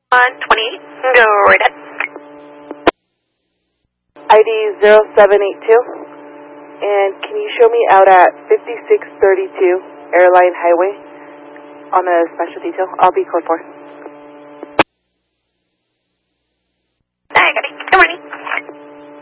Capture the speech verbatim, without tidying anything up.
one twenty-eight, go right ahead. I D zero seven eight two, and can you show me out at fifty-six thirty-two Airline Highway on a special detail? I'll be code four. I got it.